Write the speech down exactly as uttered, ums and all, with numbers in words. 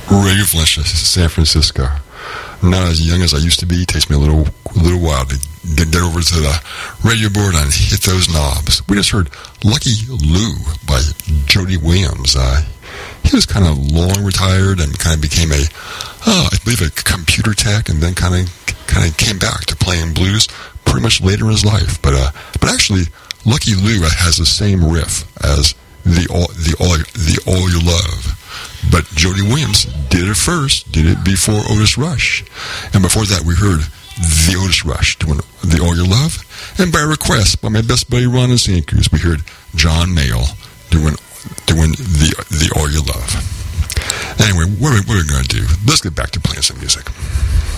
Radio Flash, San Francisco. Not as young as I used to be. It takes me a little a little while to get, get over to the radio board and hit those knobs. We just heard Lucky Lou by Jody Williams. Uh, he was kind of long retired and kind of became a, uh, I believe, a computer tech, and then kind of kind of came back to playing blues pretty much later in his life. But uh, but actually, Lucky Lou has the same riff as the all the all the All You Love. But Jody Williams did it first, did it before Otis Rush. And before that, we heard the Otis Rush doing the All Your Love. And by request, by my best buddy Ron and Saint Cruz, we heard John Mayall doing doing the the All Your Love. Anyway, what are, what are we going to do? Let's get back to playing some music.